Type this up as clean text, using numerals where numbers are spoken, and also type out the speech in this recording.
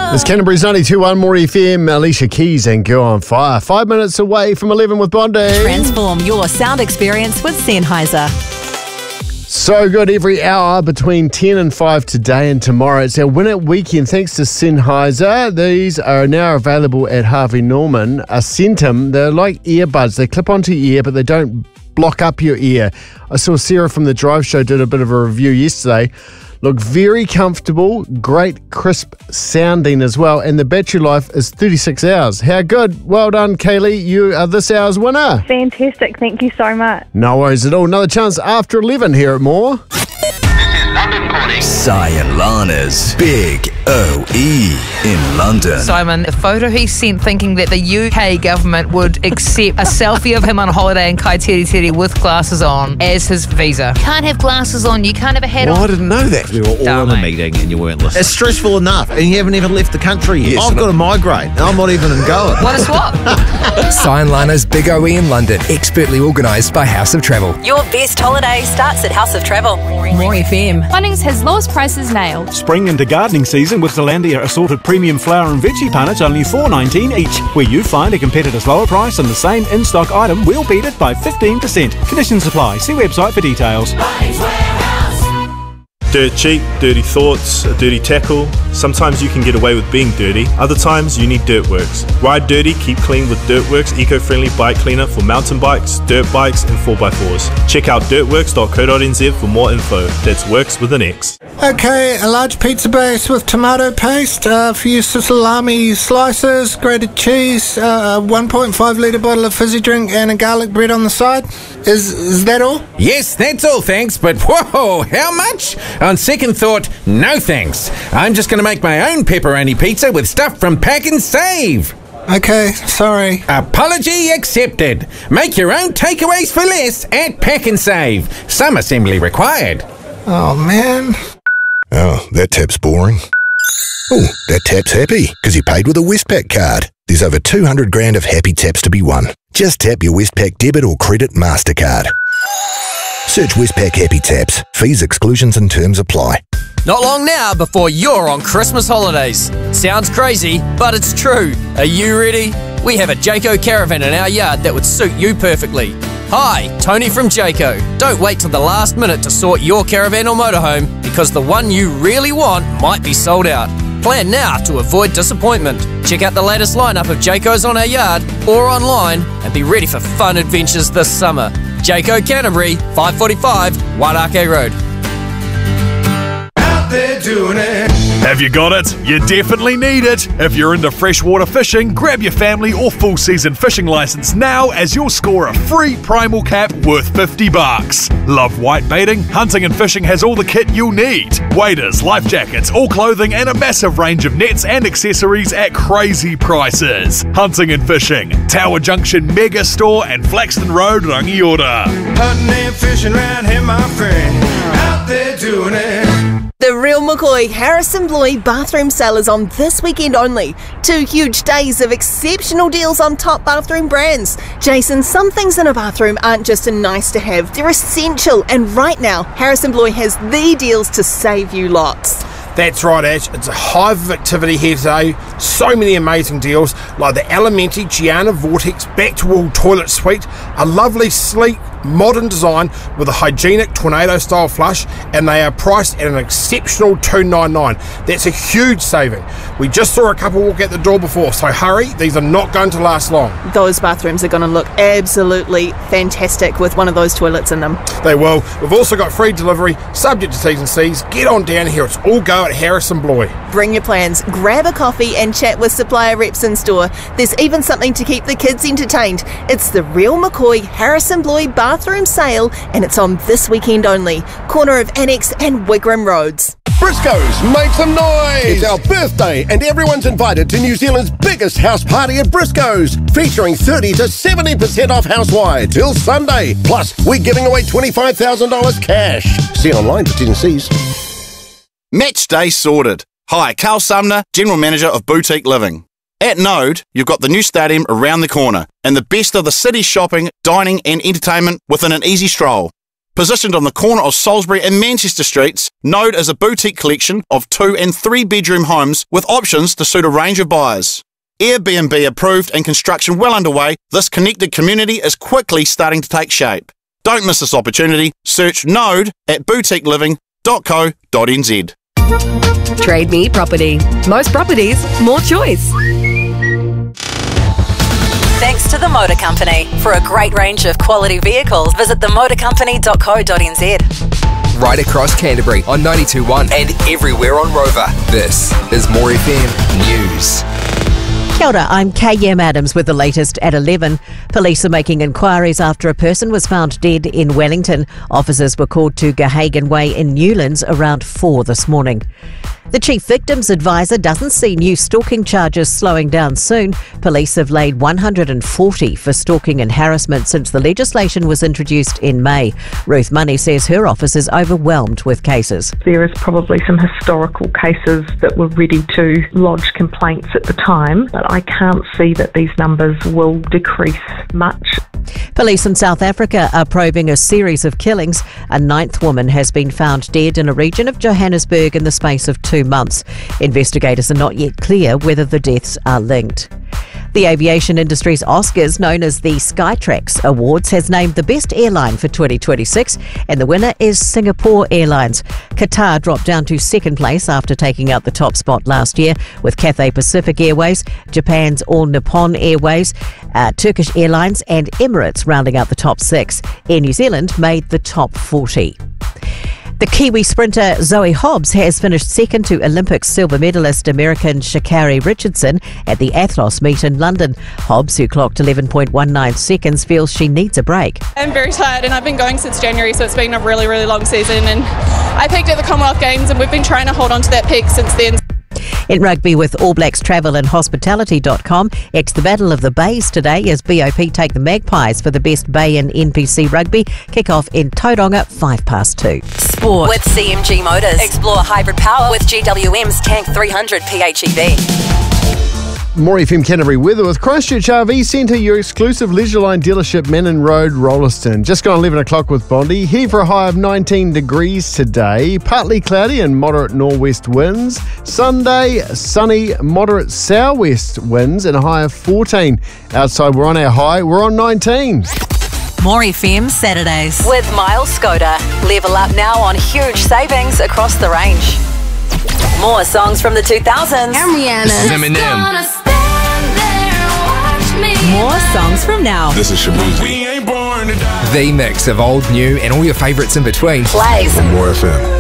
It's Canterbury's 92.1 More FM, Alicia Keys and Girl on Fire. 5 minutes away from 11 with Bondi. Transform your sound experience with Sennheiser. So good every hour between 10 and 5 today and tomorrow. It's our Win It weekend thanks to Sennheiser. These are now available at Harvey Norman. Ascentum, they're like earbuds. They clip onto your ear, but they don't block up your ear. I saw Sarah from The Drive Show did a bit of a review yesterday. Look very comfortable, great crisp sounding as well, and the battery life is 36 hours. How good? Well done, Kaylee. You are this hour's winner. Fantastic. Thank you so much. No worries at all. Another chance after 11 here at More. Si and Lana's Big OE in London. Simon, the photo he sent thinking that the UK government would accept a selfie of him on holiday in Kaiteri with glasses on as his visa. Can't have glasses on, you can't have a hat on. I didn't know that. We were all in a meeting and you weren't listening. It's stressful enough, and you haven't even left the country yet. Yes, I've got a migraine, and I'm not even going. What a swap. Si and Lana's Big OE in London, expertly organised by House of Travel. Your best holiday starts at House of Travel. More FM. Bunnings has lowest prices nailed. Spring into gardening season with Zelandia assorted premium flower and veggie punnets only $4.19 each. Where you find a competitor's lower price on the same in-stock item, we'll beat it by 15%. Conditions apply. See website for details. Dirt cheap, dirty thoughts, a dirty tackle. Sometimes you can get away with being dirty. Other times you need Dirtworks. Ride dirty, keep clean with Dirtworks eco-friendly bike cleaner for mountain bikes, dirt bikes and 4x4s. Check out dirtworks.co.nz for more info. That's works with an X. Okay, a large pizza base with tomato paste, a few salami slices, grated cheese, a 1.5 litre bottle of fizzy drink and a garlic bread on the side. Is that all? Yes, that's all, thanks, but whoa, how much? On second thought, no thanks. I'm just going to make my own pepperoni pizza with stuff from Pack and Save. Okay, sorry. Apology accepted. Make your own takeaways for less at Pack and Save. Some assembly required. Oh, man. Oh, that tap's boring. Oh, that tap's happy because he paid with a Westpac card. There's over 200 grand of happy taps to be won. Just tap your Westpac debit or credit MasterCard. Search Westpac Happy Taps. Fees, exclusions and terms apply. Not long now before you're on Christmas holidays. Sounds crazy, but it's true. Are you ready? We have a Jayco caravan in our yard that would suit you perfectly. Hi, Tony from Jayco. Don't wait till the last minute to sort your caravan or motorhome because the one you really want might be sold out. Plan now to avoid disappointment. Check out the latest lineup of Jaycos on our yard or online and be ready for fun adventures this summer. Jayco Canterbury, 545 Wairakei Road. They're doing it. Have you got it? You definitely need it. If you're into freshwater fishing, grab your family or full season fishing license now as you'll score a free primal cap worth $50. Love white baiting? Hunting and Fishing has all the kit you'll need. Waders, life jackets, all clothing and a massive range of nets and accessories at crazy prices. Hunting and Fishing, Tower Junction Mega Store and Flaxton Road, Rangiora. Hunting and fishing round here, my friend. Out there doing it. The Real McCoy Harrison Bloy bathroom sale is on this weekend only. 2 huge days of exceptional deals on top bathroom brands. Jason, some things in a bathroom aren't just a nice to have, they're essential. And right now, Harrison Bloy has the deals to save you lots. That's right, Ash. It's a hive of activity here today. So many amazing deals, like the Elementi Gianna Vortex back-to-wall toilet suite, a lovely, sleek, modern design with a hygienic tornado-style flush, and they are priced at an exceptional $299. That's a huge saving. We just saw a couple walk out the door before, so hurry, these are not going to last long. Those bathrooms are going to look absolutely fantastic with one of those toilets in them. They will. We've also got free delivery, subject to T's and C's. Get on down here. It's all go at Harrison Bloy. Bring your plans, grab a coffee and chat with supplier reps in store. There's even something to keep the kids entertained. It's the Real McCoy Harrison Bloy bathroom sale and it's on this weekend only. Corner of Annex and Wigram Roads. Briscoes, make some noise! It's our birthday and everyone's invited to New Zealand's biggest house party at Briscoes, featuring 30 to 70% off house-wide till Sunday. Plus, we're giving away $25,000 cash. See online for T's&C's. Match day sorted. Hi, Carl Sumner, General Manager of Boutique Living. At Node, you've got the new stadium around the corner and the best of the city's shopping, dining and entertainment within an easy stroll. Positioned on the corner of Salisbury and Manchester Streets, Node is a boutique collection of 2 and 3 bedroom homes with options to suit a range of buyers. Airbnb approved and construction well underway, this connected community is quickly starting to take shape. Don't miss this opportunity. Search Node at boutiqueliving.co.nz. Trade Me Property. Most properties, more choice. Thanks to the Motor Company. For a great range of quality vehicles, visit themotorcompany.co.nz. Right across Canterbury on 92.1 and everywhere on Rover. This is More FM News. Kia ora, I'm KM Adams with the latest at 11. Police are making inquiries after a person was found dead in Wellington. Officers were called to Gahagan Way in Newlands around 4 this morning. The Chief Victims Advisor doesn't see new stalking charges slowing down soon. Police have laid 140 for stalking and harassment since the legislation was introduced in May. Ruth Money says her office is overwhelmed with cases. There is probably some historical cases that were ready to lodge complaints at the time, but I can't see that these numbers will decrease much. Police in South Africa are probing a series of killings. A 9th woman has been found dead in a region of Johannesburg in the space of 2 months. Investigators are not yet clear whether the deaths are linked. The aviation industry's Oscars, known as the Skytrax Awards, has named the best airline for 2026, and the winner is Singapore Airlines. Qatar dropped down to second place after taking out the top spot last year, with Cathay Pacific Airways, Japan's All Nippon Airways, Turkish Airlines and Emirates rounding out the top 6. Air New Zealand made the top 40. The Kiwi sprinter Zoe Hobbs has finished second to Olympic silver medalist American Sha'Carri Richardson at the Athlos meet in London. Hobbs, who clocked 11.19 seconds, feels she needs a break. I'm very tired and I've been going since January, so it's been a really, really long season, and I peaked at the Commonwealth Games and we've been trying to hold on to that peak since then. In rugby, with All Blacks Travel and Hospitality.com, it's the Battle of the Bays today as BOP take the Magpies for the best bay in NPC rugby. Kick-off in Tauranga, 2:05. Sport with CMG Motors. Explore hybrid power with GWM's Tank 300 PHEV. More FM Canterbury weather with Christchurch RV Centre, your exclusive Leisure Line dealership, Manning Road, Rollaston. Just gone 11 o'clock with Bondi. Heading for a high of 19 degrees today. Partly cloudy and moderate northwest winds. Sunday, sunny, moderate southwest winds and a high of 14. Outside, we're on our high. We're on 19. More FM Saturdays. With Miles Skoda. Level up now on huge savings across the range. More songs from the 2000s. I'm Rihanna. This is Eminem. More songs from now. This is Shabuzi. The mix of old, new, and all your favourites in between. Plays. More FM.